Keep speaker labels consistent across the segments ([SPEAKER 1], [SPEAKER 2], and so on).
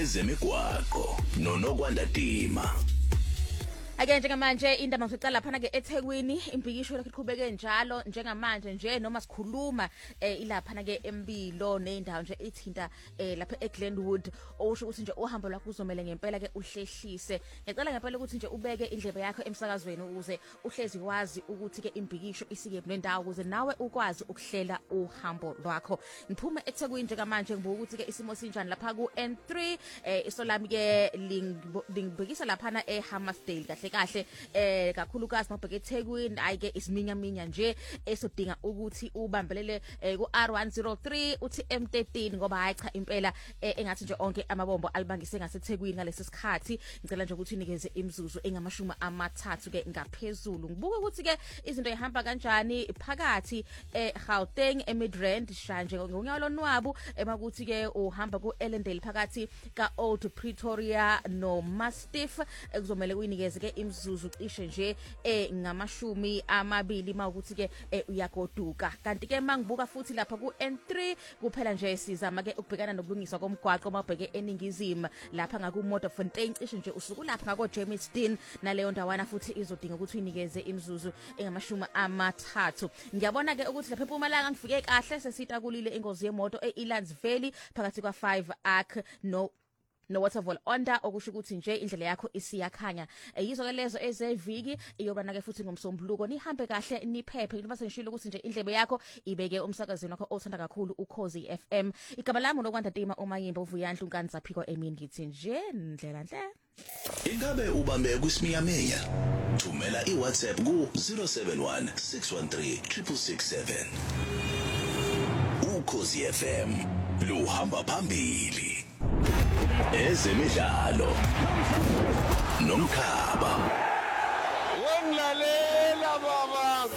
[SPEAKER 1] ezemigwaqo noNokwanda Dima.
[SPEAKER 2] Ake njengamanje indaba ngicela lapha ke eThekwini imbhikisho lokho iqhubeke njalo njengamanje nje noma sikhuluma ilapha ke eMbilo nendawo nje ithinta lapha eGlenwood osho ukuthi nje uhambo lwakho uzomela ngempela ke uhlehlise. Ngicela ngempela ukuthi nje ubeke indlebe yakho emsakazweni ukuze uhlezi wazi ukuthi ke imbhikisho isike nendawo ukuze nawe ukwazi ukuhlela uhambo lwakho. Ngiphume eThekwini njengamanje ngibuka ukuthi ke isimo sinjani lapha ku N3 isolami ke lingbhekisa lapha na eHammersdale kahle kakhulukazi mabheke eThekwini ayike isiminyaminya nje esodinga ukuthi ubambelele ku R103 uthi M13 ngoba hayi cha impela engathi nje onke amabombo alibangise ngaseThekwini ngalesi sikhathi ngicela nje ukuthi unikeze imizuzu engamashumi amathathu ke ngaphezulu ngibuka ukuthi ke izinto ehamba kanjani phakathi eGauteng eMidrand shanje ngonyawo lonwabu emakuthi ke uhamba ku Ellendale phakathi ka Old Pretoria no Mastiff ekuzomela uyinikeze ke imzuzu cishe nje ngamashumi amabili mawukuthi ke uyagoduka kanti ke mangibuka futhi lapha ku N3 kuphela nje sizama ke ukubhekana nobulungiswa komgwaqo mabheke eningizimu lapha ngaku Modderfontein cishe nje usuku lapha ngako Germiston naleyo ndawana futhi izodinga ukuthi uyinikeze imzuzu engamashumi amathathu ngiyabona ke ukuthi lapha eMpumalanga ngifike kahle sesitakulile ingozi yemoto eElands Valley phakathi kwa 5 Ark no Waterfall Onda okusho ukuthi nje indlela yakho isiyakhanya yizo ke lezo ezeviki iyobana ke futhi ngomsombuluko nihambe kahle niphephe ngiba sengishilo ukuthi nje indlebe yakho ibeke umsakazweni wakho othanda kakhulu uKhozi FM igaba lami uNokwanda Dima uMayimba uVuyandlu kanza phiko emini ngithi nje ndlela nhle
[SPEAKER 1] Ingabe ubambe kusiminyaminya thumela iWhatsApp ku 071 613 667 uKhozi FM luhamba phambili ezemidlalo nomkhaba
[SPEAKER 3] wemlalela baba.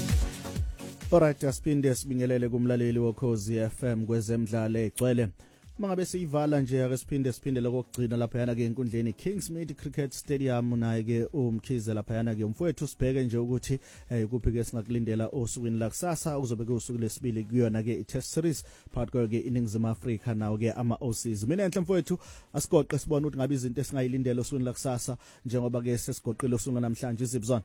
[SPEAKER 4] Alright asipinde sibingelele kumlaleli woKhozi FM kwezemidlalo egcwele mangabe siyivala nje ake siphinde lokugcina lapha yana ke enkundleni Kingsmead Cricket Stadium naye ke umkhize lapha yana ke umfowethu sibheke nje ukuthi kuphi ke singakulindela osukwini la kusasa kuzobe ke usuku lesibili kuyona ke iTest Series phakathi ke iNingizimu Afrika nawo ke ama-OCs mina enhle mfowethu asigoqe sibone ukuthi ngabe izinto esingayilindela osukwini la kusasa njengoba ke sesigoqile osuku namhlanje izibuzwana.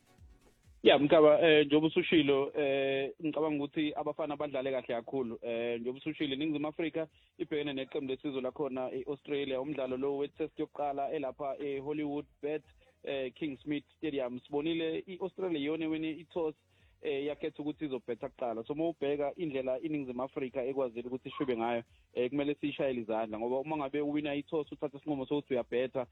[SPEAKER 5] Yeah mkaba njengoba usushilo ngicabanga ukuthi abafana abadlale kahle kakhulu njengoba usushilo iNingizimu Afrika ibhekene neqembu lesizwe lakhona eAustralia umdlalo lo wetest yokuqala elapha eHollywood Bet Kingsmead Stadium sibonile iAustralia yone wena itoss yakhetha ukuthi izobhetha kuqala so mawubheka indlela iNingizimu Afrika ekwazile ukuthi ishube ngayo kumele sishayele izandla ngoba uma ngabe uwina itoss uthatha isinqumo sokuthi uyabhetha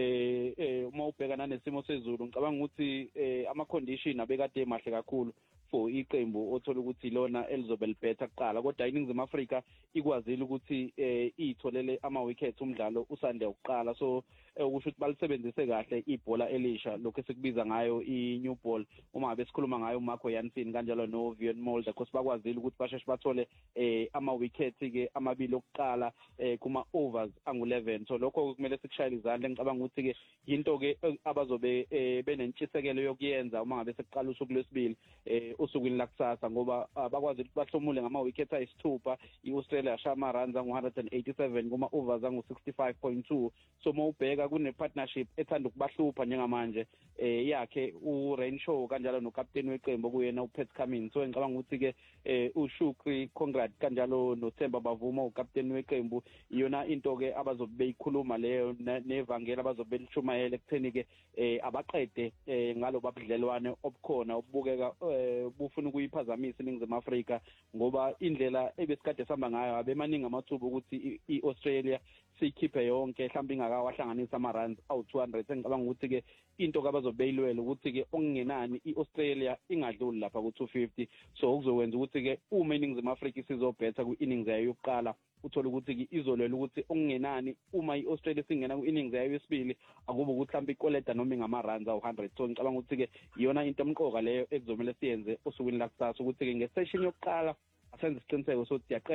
[SPEAKER 5] uma ubheka nanesimo sezulu ngicabanga ukuthi ama condition abekade emahle kakhulu for iqembu othola ukuthi lona elizobe libhetha kuqala kodwa iNingizimu Afrika ikwazile ukuthi itholele ama wickets umdlalo usande ukuqala so ukusho ukuthi balisebenzise kahle ibhola elisha lokho esikubiza ngayo i-new ball uma ngabe sikhuluma ngayo uMarco Jansen kanjalo noVion Mulder because bakwazile ukuthi basheshe bathole ama wickets ke amabili okuqala kuma overs angu11 so lokho kumele sikushayele izandla ngicabanga ukuthi ke into ke abazobe benentshisekelo yokuyenza uma ngabe sekuqala usuku lwesibili usukwini la kusasa ngoba bakwazile ukuthi bahlomule ngama wickets ayisithupha iAustralia yashama runs angu187 kuma overs angu65.2 so mawubheka kune partnership ethanda ukubahlupha njengamanje yakhe uRenshaw kanjalo nokapteni weqembu kuyena uPat Cummins so ngicabanga ukuthi ke uShukri Conrad kanjalo noThemba Bavuma ukapteni weqembu iyona into ke abazobe beyikhuluma leyo nevangela abazobe belishumayela ekutheni ke abaqede ngalo babudlelwane obukhona obukeka bufuna ukuyiphazamisa iNingizimu Afrika ngoba indlela ebesikade sihamba ngayo abemaningi amathuba ukuthi iAustralia sikhiphe yonke mhlawumbe ingakawahlanganisa ama runs awu200 engicabanga ukuthi ke into kabazobeyilwela ukuthi ke okungenani iAustralia ingadluli lapha ku250 so kuzokwenza ukuthi ke uma iNingizimu Afrika isizobhetha ku-innings yayo yokuqala uthola ukuthi ke izolwela ukuthi okungenani uma iAustralia singena ku-innings yayo yesibili akube ukuthi mhlawumbe ikoleda noma ingama runs awu100 so ngicabanga ukuthi ke iyona into emqoka leyo ekuzomela siyenze osukwini la kusasa ukuthi ke ngesession yokuqala asenze isiqiniseko sokuthi siyaqeda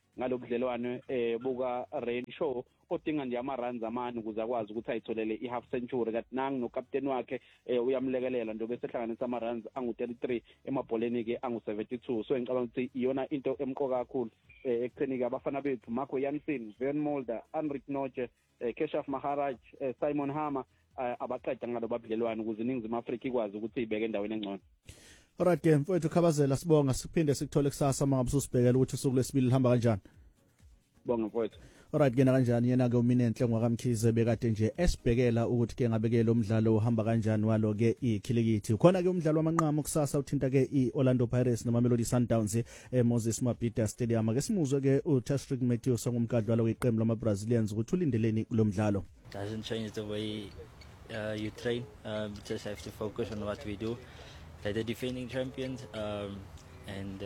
[SPEAKER 5] ngalobudlelwane buka Rain Show odinga nje ama-runs amani ukuze akwazi ukuthi ayitholele i-half century kanti nangu nokapteni wakhe uyamlekelela nje bese ehlanganisa ama-runs angu-33 emabholeni-ke angu-72 so ngicabanga ukuthi iyona into emqoka kakhulu ekutheni-ke abafana bethu Marco Jansen, Van Mulder, Henrik Noche, Keshaf Maharaj, Simon Hammer abaqeda ngaloba budlelwane ukuze iNingizimu Afrika ikwazi ukuthi ibeke endaweni engcono.
[SPEAKER 4] Alright ke mfowethu Khabazela sibonga siphinde sikuthole kusasa mangabe usibhekela ukuthi usuku lesibili lihamba kanjani.
[SPEAKER 5] Bonga mfowethu.
[SPEAKER 4] Alright ke na kanjani yena ke uMinenhle ngwakamkhize bekade nje esibhekela ukuthi ke ngabe lo mdlalo uhamba kanjani walo ke ikhilikithi khona ke umdlalo wamanqamu kusasa uthinta ke iOrlando Pirates noMamelodi Sundowns eMoses Mabhida Stadium ake simuzwe ke uTashrik Matthews ongumkadli walo weqembu lamaBrazilians ukuthi ulindeleni lo mdlalo.
[SPEAKER 3] Doesn't change the way you train. Just have to focus on what we do. They're the defending champions, and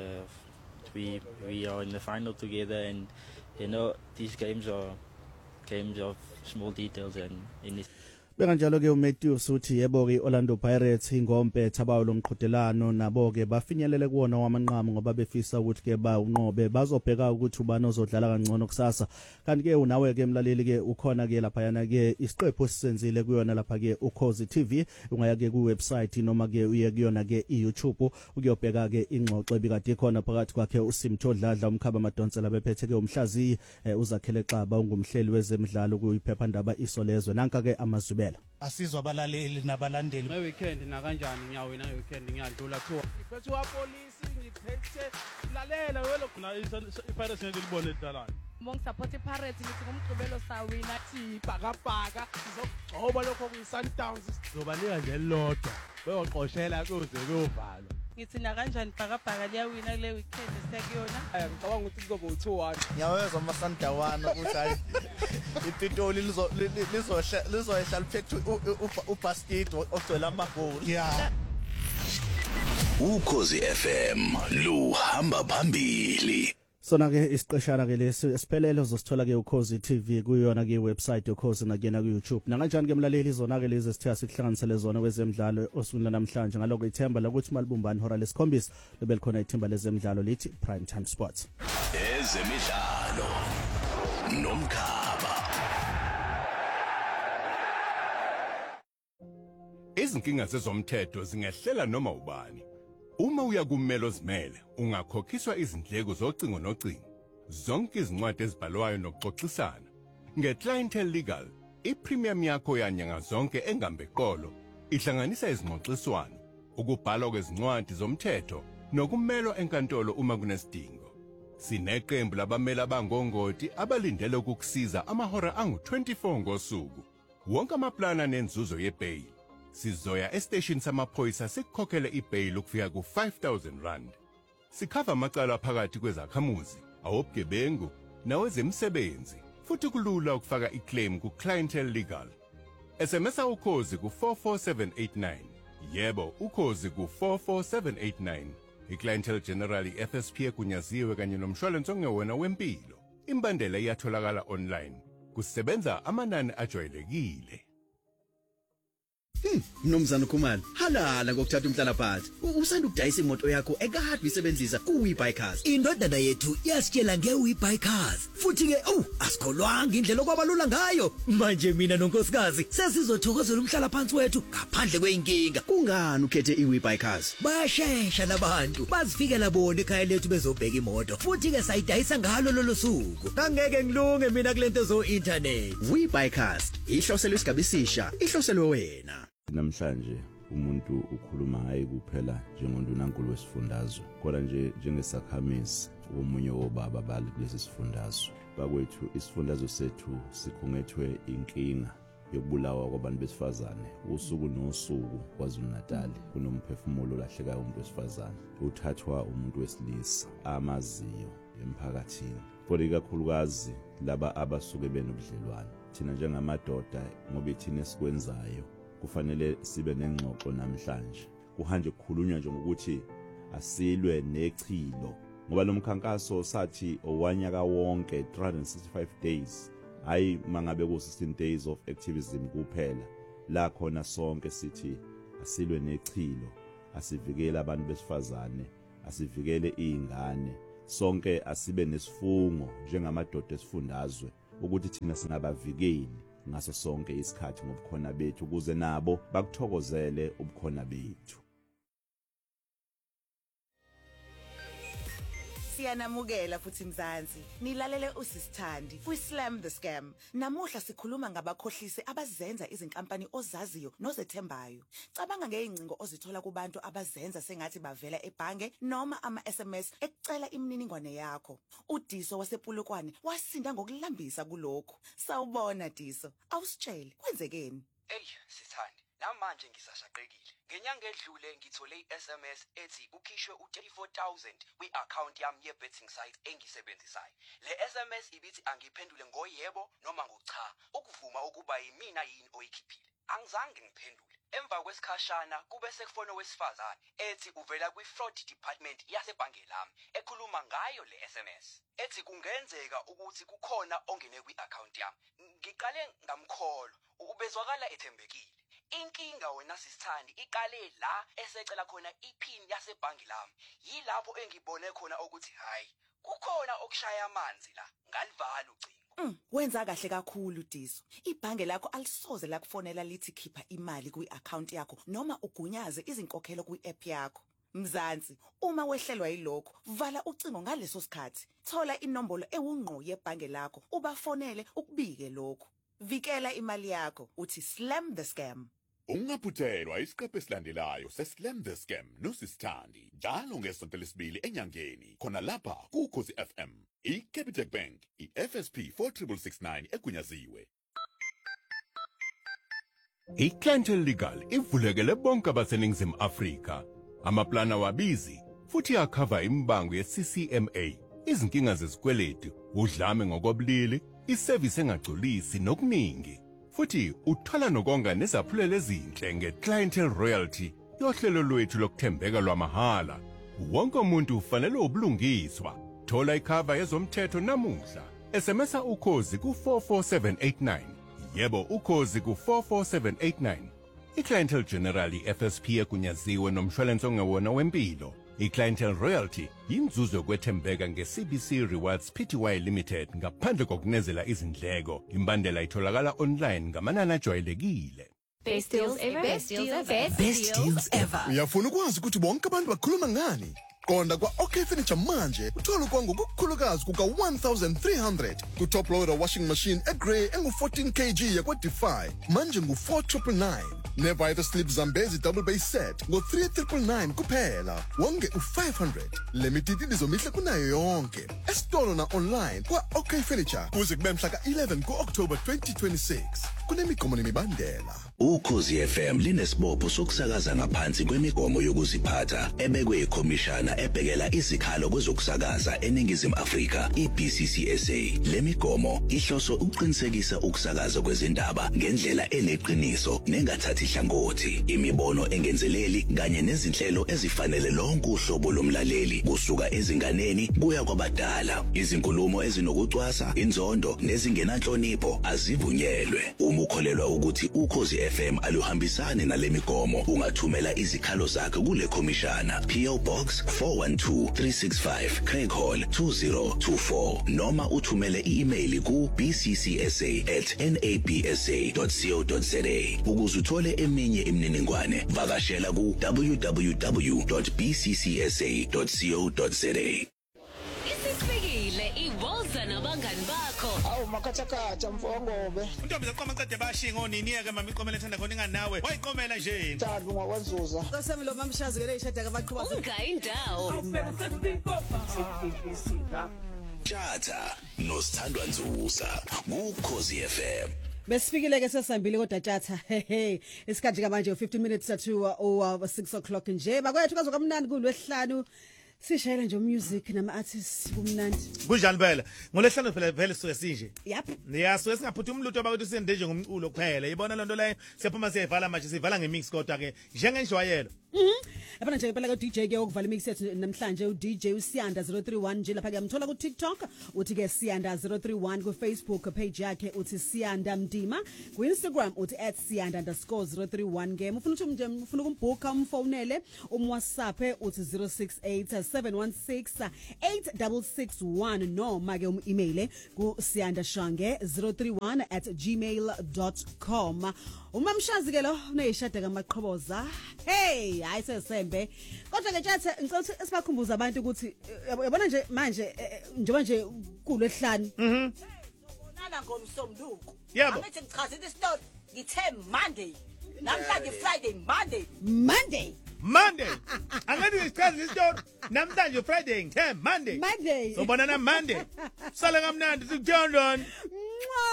[SPEAKER 3] we are in the final together. And you know these games are games of small details, and in this.
[SPEAKER 4] Bekanjalo ke uMatthews uthi yebo ke Orlando Pirates ingompe thabayo lomqhudelano nabo ke bafinyelele kuona wamanqamu ngoba befisa ukuthi ke ba unqobe bazobheka ukuthi ubani ozodlala kangcono kusasa kanti ke unawe ke emlaleli ke ukhona ke lapha yana ke isiqephu sisenzile kuyona lapha ke uKhozi TV ungaya ke ku website noma ke uye kuyona ke iYouTube ukuyobheka ke ingxoxo ebikade ikhona phakathi kwakhe uSimtho Dladla umkhaba Madonsela bephethe ke umhlaziyi uzakhele Xaba ungumhleli wezemidlalo kuyiphephandaba isolezwe nanka ke amazwi
[SPEAKER 6] asizwa abalaleli nabalandeli
[SPEAKER 7] weekend na kanjani ngiyawina weekend ngiyadlula kuthiwa ngiphethe wapolisi ngiphethe lalela welo khona iPirates ngeke libone lidalana
[SPEAKER 8] support iPirates ngithi ngomgqibelo sawina
[SPEAKER 7] ibhakabhaka sizogcoba lokho kuyiSundowns sizobanika nje lodwa beyoqoshela kuze kuyovalwa
[SPEAKER 8] ngithi na kanjani ibhakabhaka liyawina kule weekend sekuyona
[SPEAKER 7] ngicabanga ukuthi kuzoba u2-1
[SPEAKER 6] ngiyawezwa amasandawana ukuthi hayi iPitoli lizohla liphethe ubasket ogcwele amagoli yeah
[SPEAKER 1] Ukhozi FM luhamba phambili.
[SPEAKER 4] Sona ke isiqeshana ke lesi esiphelele uzosithola ke uKhozi TV kuyona ke website yoKhozi nakuyena ku YouTube. Nanganjani ke mlaleli zona ke lezi sithiya sikuhlanganisele zona kwezemidlalo osukwini namhlanje ngaloko ithemba lokuthi malibumbani hora lesikhombisa libe likhona ithemba lezemidlalo lithi Prime Time Sports.
[SPEAKER 1] Ezemidlalo nomkhaba.
[SPEAKER 9] Izinkinga zezomthetho zingehlela noma ubani. Uma uya kummelo zimele ungakhokhiswa izindleko zocingo nocingo. Zonke izincwadi ezibhalwayo nokuxoxisana. NgeClientele Legal, ipremium yakho yanyanga zonke engambe qolo ihlanganisa izingxoxiswano, ukubhalwa kwezincwadi zomthetho nokumelwa enkantolo uma kunesidingo. Sineqembu labameli abangongoti abalindele ukukusiza amahora angu-24 ngosuku. Wonke amaplana nenzuzo yebail. Sizoya estation samaphoyisa sikukhokhele ibail ukufika ku-5,000 rand. Sikhava amacala phakathi kwezakhamuzi, awobugebengu nawezemisebenzi. Futhi kulula ukufaka iclaim kuClientele Legal. SMS uKhozi ku44789. Yebo, uKhozi ku44789. iClientele General FSP egunyaziwe kanye nomshwalense ongewona wempilo. Imbandela iyatholakala online. Kusebenza amanani ajwayelekile.
[SPEAKER 10] Mnumzana Khumalo, halala ngokuthatha umhlalaphansi. Usanda ukudayisa imoto yakho ekade uyisebenzisa kuWeBuyCars.
[SPEAKER 11] Indodana yethu yasitshela ngeWeBuyCars. Futhi ke asikholwanga indlela okwabalula ngayo. Manje mina nonkosikazi sesizothokozela umhlalaphansi wethu ngaphandle kweinkinga.
[SPEAKER 10] Kungani ukhethe iWeBuyCars?
[SPEAKER 11] Bayashesha labantu. Bazifikela bona ekhaya lethu bezobheka imoto. Futhi ke sayidayisa ngalo lolo suku. Angeke ngilunge mina kulento zo internet.
[SPEAKER 10] WeBuyCars, ihloselwe isigabisisha, ihloselwe wena.
[SPEAKER 12] Namhlanje umuntu ukhuluma hayi kuphela njengondunankulu wesifundazwe kodwa nje njengesakhamisi omunye wobaba bali kulesi sifundazwe. Bakwethu isifundazwe sethu sikhungethwe inkinga yokubulawa kwabantu besifazane usuku nosuku KwaZulu-Natal kunomphefumulo lahlekayo umuntu wesifazane uthathwa umuntu wesilisa amaziyo emphakathini kodwa ikakhulukazi laba abasuke benobudlelwane. Thina njengamadoda ngoba ithina esikwenzayo kufanele sibe nengxoxo namhlanje. Kuhanje kukhulunywa nje ngokuthi asilwe nechilo ngoba lo mkhankaso sathi owanyaka wonke 365 days hayi mangabe ku 16 days of activism kuphela la khona sonke sithi asilwe nechilo, asivikele abantu besifazane, asivikele izingane sonke asibe nesifungo njengamadoda esifundazwe ukuthi thina singabavikeli ngaso sonke isikhathi ngobukhona bethu ukuze nabo bakuthokozele ubukhona bethu.
[SPEAKER 13] Siyanamukela futhi Mzansi. Nilalele uSisithandi kwiSlam the Scam. Namuhla sikhuluma ngabakhohlisi abazenza izinkampani ozaziyo nozethembayo. Cabanga ngeingcingo ozithola kubantu abazenza sengathi bavela ebhange noma ama-SMS ekucela imininingwane yakho. uDiso wasepulukwane wasinda ngokulambisa kulokho. Sawubona Diso, awusitshele kwenzekeni?
[SPEAKER 14] Hey Sithandi, namanje ngisashaqekile. Ngenyanga edlule ngithole iSMS ethi kukhishwe u34,000 kwi-account yami ye-betting site engisebenzisayo. Le SMS ibithi angiphendule ngoyebo noma ngocha, ukuvuma ukuba yimina yini oyikhiphile. Angizange ngiphendule. Emva kwesikhashana kube sekufona owesifazane ethi uvela kwi-fraud department yasebhange lami ekhuluma ngayo le SMS. Ethi kungenzeka ukuthi kukhona ongene kwi-account yami. Ngiqale ngamkholo, ubezwakala ethembekile. Inkinga wena Sisithandi iqale la esecela khona iPin yasebhangi lami. Yilapho engibone khona ukuthi hayi kukhona okushaya amanzi la, ngalivala ucingo.
[SPEAKER 13] Wenza kahle kakhulu Diso. Ibhange lakho alisoze lakufonela lithi khipha imali kwi-account yakho noma ugunyaze izinkokhelo kwi-app yakho. Mzansi, uma wehlelwa yilokho, vala ucingo ngaleso sikhathi. Thola inombolo ewungqo yebhange lakho, ubafonele ukubike lokho. Vikela imali yakho, uthi Slam the Scam.
[SPEAKER 1] Ungaphuthelwa isiqephu esilandelayo seSlam the Scam noSisithandi njalo ngesonto lesibili enyangeni khona lapha kuKhosi FM. iCapitec Bank, iFSP 46669 egunyaziwe.
[SPEAKER 9] iClientele Legal ivulekele bonke abaseningizimu Afrika. Amaplana wabizi futhi akhava imbango yeCCMA, izinkinga zezikweletu, udlame ngokobulili, iservice engagculisi nokuningi. Futhi uthola nokonga nezaphulelo ezinhle ngeClientele Royalty, yohlelo lwethu lokuthembeka lwamahala. Wonke umuntu ufanele ubulungiswa. Thola ikhava yezomthetho namuhla. SMS ukhozi ku44789. Yebo ukhozi ku44789. iClientele General FSP egunyaziwe nomshwalense ongewona wempilo. iClientele Royalty yinzuzo yokwethembeka ngeCBC Rewards Pty Limited ngaphandle kokunezela izindleko. Imbandela itholakala online ngamanani ajwayelekile.
[SPEAKER 15] Best deals ever.
[SPEAKER 11] Best deals ever.
[SPEAKER 15] Uyafuna ukwazi ukuthi bonke abantu bakhuluma ngani? Qonda kwa OK Furniture manje uthola ngokukhulukazi kuka 1300 ku top loader washing machine egrey engu 14 kg yakwa Defy manje ngu 4999. Nevita slip Zambezi double base set ngo 3999 kuphela. Wonge u500. Limited izomihle kunayo yonke. Esitolo na online kwa OK Furniture kuze kube mhla ka11 ku October 2026. Kunemigomo nemibandela.
[SPEAKER 1] Ukhozi FM linesibopho sokusakaza ngaphansi kwemigomo yokuziphatha ebekwe ikhomishana ebhekela izikhalo kwezokusakaza eningizimu Afrika iBCCSA. Le migomo ihloso ukuqinisekisa ukusakaza kwezindaba ngendlela eneqiniso nengathathi ihlangothi, imibono engenzeleli kanye nezinhlelo ezifanele lonke uhlobo lomlaleli kusuka ezinganeni kuya kwabadala. Izinkulumo ezinokucwasa, inzondo nezingenanhlonipho azivunyelwe. Uma ukholelwa ukuthi Ukhozi FM aluhambisane nale migomo, ungathumela izikhalo zakho kule khomishana. PO Box 412365 Craig Hall 2024 noma uthumele i-email ku bccsa@nabsa.co.za. Ukuze uthole eminye imininingwane, vakashela ku www.bccsa.co.za.
[SPEAKER 16] Isifikile iwoza nabangani bakho.
[SPEAKER 17] Awu makhathakhatha mfowongobe.
[SPEAKER 6] Untombi zaqoma qede bashinga oniniye ke mama iqomela ethanda khona inganawe. Wayiqomela nje.
[SPEAKER 17] Thandi ngakwanzuza.
[SPEAKER 18] Qosemi lo mamshazi ke leyishada ke baqhuba.
[SPEAKER 16] Ungayindawo.
[SPEAKER 1] Tjata noSithandwa Nzusa kuKhosi FM.
[SPEAKER 18] Besifikile ke sesambile kodwa tjatha isikhathi ke manje 15 minutes to 6 o'clock nje bakwethu kazokamnandi kulwesihlanu sishayela nje music nama artists kumnandi
[SPEAKER 6] kunjani phela ngolesihlanu phela vele suke sinje
[SPEAKER 18] yep
[SPEAKER 6] niyasuke singaphuthi umlutho abakuthi sende nje ngomculo kuphela yibona lento leyo siyaphuma siyayivala manje sivala ngemix kodwa ke njengenjwayelo
[SPEAKER 18] Lapha nje phela ka DJ ke okuvala imix yethu namhlanje u DJ uSiyanda 031 nje lapha ke amthola ku TikTok uthi ke Siyanda 031 ku Facebook page yakhe uthi Siyanda Mdima ku Instagram uthi @siyanda_031 ke ufuna ukuthi nje ufuna ukumbooka umfonele WhatsApp uthi 0687168661 noma ke email ku siyandashange031@gmail.com umamshazi ke lo uneyishada kaMaqhoboza hey hayi sesembe kodwa ke tjathe ngicela ukuthi sibakhumbuza abantu ukuthi yabona nje manje njengoba nje kulwehlanu
[SPEAKER 19] Nana ngomsomduko
[SPEAKER 6] Yebo.
[SPEAKER 19] Amethi ngichazile isitori ngithe Monday namhlanje Friday
[SPEAKER 6] Monday angathi ngichaza isitori namhlanje Friday ngithe Monday
[SPEAKER 18] Monday
[SPEAKER 6] sobonana Monday sala kamnandi sikuthandani